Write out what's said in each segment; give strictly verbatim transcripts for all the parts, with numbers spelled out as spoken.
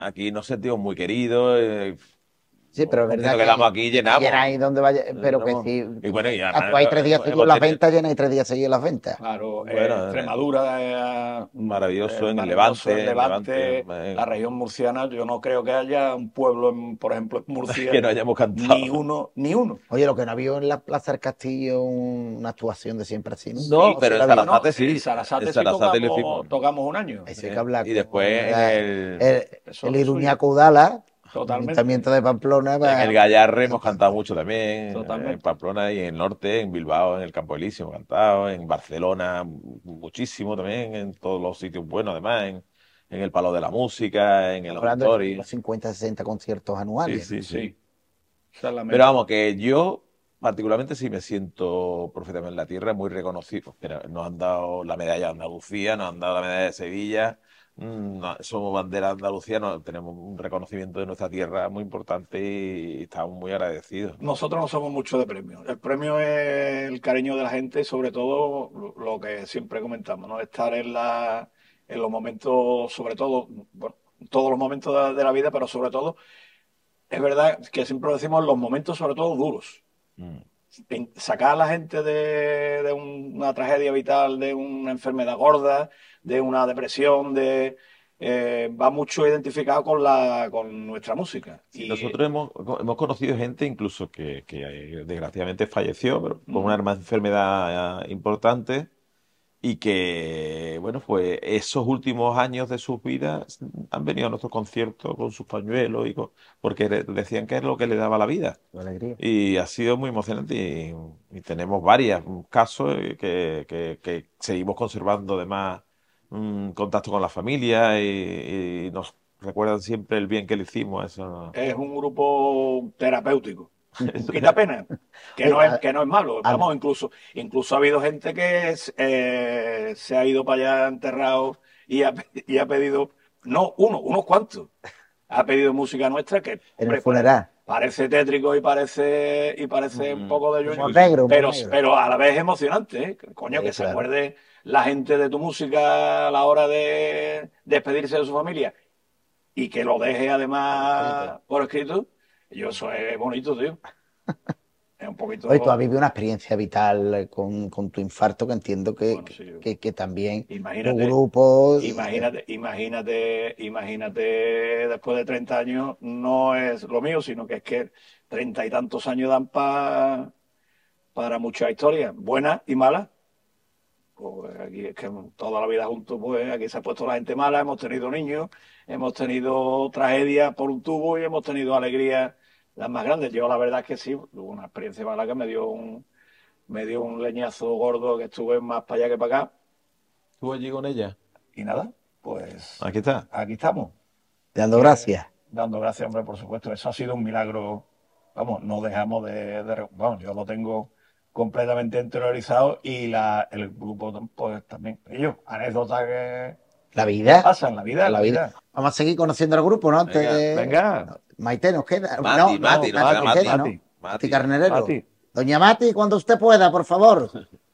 aquí nos sentimos muy queridos. Eh, Sí, pero es los verdad conciertos que damos que aquí llenamos. llenáis donde vaya, pero que Llenamos. si Y bueno, y además actuáis tres eh, días hemos, seguidos hemos las tenido, ventas, llenáis tres días seguidos las ventas. Claro, eh, bueno, eh, Extremadura es, es maravilloso en el maravilloso, el Levante, en Levante, Levante, eh, la región murciana. Yo no creo que haya un pueblo, en- por ejemplo, en que Murcia, no hayamos ni cantado. uno, ni uno. Oye, lo que no había en la Plaza del Castillo, un- una actuación de siempre así, nunca. No, Sí, ¿O sí pero la en había? no, Sarasate en sí. En Sarasate sí Sarasate lo hicimos. tocamos, tocamos un año. Eso hay que Eh, hablar Y con después en la- el, el, Eso es el lo Iruña suyo. Caudala, el Totalmente, Ayuntamiento de Pamplona, en el va- Gallarre hemos cantado mucho también, eh, en totalmente. Pamplona y en el norte, en Bilbao, en el Campo Elíseo hemos cantado, en Barcelona muchísimo también, en todos los sitios buenos además, en, en el Palo de la Música, en el estamos hablando de Auditorio. los cincuenta, sesenta conciertos Sí, anuales, ¿no? sí, sí. Sí, esa es la Pero meta. vamos, que yo particularmente sí me siento profeta en la tierra, muy reconocido. Mira, nos han dado la medalla de Andalucía, nos han dado la medalla de Sevilla, mm, no- somos bandera de Andalucía, no- tenemos un reconocimiento de nuestra tierra muy importante y estamos muy agradecidos. Nosotros no somos mucho de premios. El premio es el cariño de la gente y sobre todo lo lo que siempre comentamos, ¿no? Estar en la, en los momentos, sobre todo, bueno, todos los momentos de, de la vida, pero sobre todo, es verdad que siempre lo decimos, los momentos sobre todo duros. Mm. En- sacar a la gente de, de una tragedia vital, de una enfermedad gorda, de una depresión, de eh, va mucho identificado con la, con nuestra música. Sí, Y nosotros hemos, hemos conocido gente incluso que, que, eh, desgraciadamente falleció, pero con una mm, herma- enfermedad eh, importante y que, bueno, pues esos últimos años de sus vidas han venido a nuestros conciertos con sus pañuelos y con- porque le- decían que es lo que le daba la vida. Con alegría. Y ha sido muy emocionante y, y tenemos varios casos eh, que, que- que seguimos conservando además mm, contacto con la familia y, y nos recuerdan siempre el bien que le hicimos. Eso, es un grupo terapéutico, un eso es- quitapena, que Oye, no es, a- que no es malo. a- Vamos, incluso, incluso ha habido gente que es, eh, se ha ido para allá enterrado y ha, pe- y ha pedido, no uno, unos cuantos, ha pedido música nuestra que, en el hombre, pare- funeral. parece tétrico y parece, y parece un Mm, poco de Humor ñoño, negro, humor pero, negro. pero a la vez emocionante, ¿eh? Coño, Sí, que se claro. acuerde la gente de tu música a la hora de despedirse de su familia y que lo deje Por escrito. además por escrito, yo eso es bonito, tío. Es un Oye, tú has poquito, vivido una experiencia vital eh, con, con tu infarto que entiendo que, bueno, sí. que, que también tu Imagínate, grupo, eh, imagínate, imagínate, imagínate, después de treinta años, no es lo mío, sino que es que treinta y tantos años dan pa- para muchas historias, buenas y malas. Pues aquí es que toda la vida juntos, pues aquí se ha puesto la gente mala, hemos tenido niños, hemos tenido tragedias por un tubo y hemos tenido alegrías las más grandes. Yo la verdad es que sí, tuve una experiencia mala que me dio un, me dio un leñazo gordo que estuve más para allá que para acá. ¿Estuvo allí con ella? Y nada, pues Aquí está. aquí estamos. dando Que, gracias. dando gracias, hombre, por supuesto. Eso ha sido un milagro. Vamos, no dejamos de, de- vamos, yo lo tengo completamente interiorizado y la, el grupo pues también. Ellos, anécdotas que, La que vida, pasan, la vida, la la vida. vida. Vamos a seguir conociendo al grupo, ¿no? Antes Venga. de... Venga, Maite, ¿nos queda? Mati, No, no, Mati, nos Mati queda nos Mati. queda, ¿no? Mati, Mati Mati. Carnerero. Mati. Doña Mati, cuando usted pueda, por favor.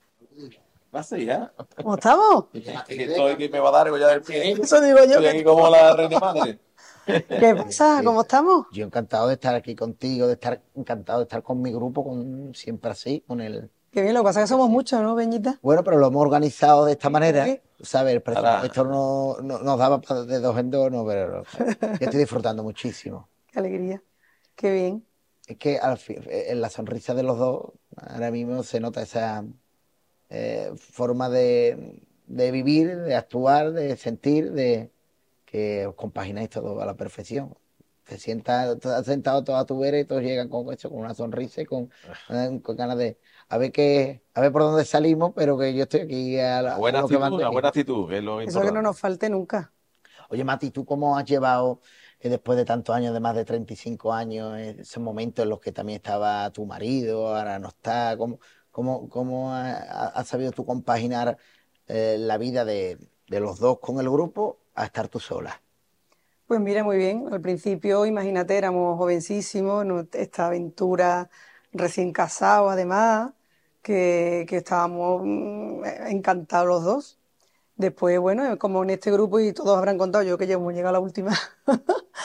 Pase ya. ¿Cómo estamos? Estoy que me va a dar algo ya del pie. Eso digo yo. Estoy aquí como la reina madre. ¿Qué pasa? Sí. ¿Cómo estamos? Yo encantado de estar aquí contigo, de estar encantado de estar con mi grupo, con siempre así, con el... Qué bien, lo que pasa es que somos muchos, ¿no, Peñita? Bueno, pero lo hemos organizado de esta manera. qué? ¿Sabes? El Ahora- presupuesto no, no- nos daba pa- de dos en dos, no, pero yo estoy disfrutando muchísimo. Qué alegría. Qué bien. Es que al fin, en la sonrisa de los dos, ahora mismo se nota esa eh, forma de, de vivir, de actuar, de sentir, de que os compagináis todo a la perfección. Te sientas, te has sentado toda tu vera y todos llegan con eso, con una sonrisa y con, eh, con ganas de a ver qué, a ver por dónde salimos, pero que yo estoy aquí a, la- Una a buena lo que van actitud, de una mí. buena actitud, que es lo Eso que no importante. nos falte nunca. Oye, Mati, ¿tú cómo has llevado eh, después de tantos años, de más de treinta y cinco años, eh, esos momentos en los que también estaba tu marido, ahora no está? ¿Cómo, cómo, cómo ha- ha- has sabido tú compaginar eh, la vida de, de los dos con el grupo a estar tú sola? Pues mira, muy bien. Al principio, imagínate, éramos jovencísimos, ¿no? Esta aventura recién casados, además, que, que estábamos mm, encantados los dos. Después, bueno, como en este grupo y todos habrán contado, yo que ya hemos llegado a la última,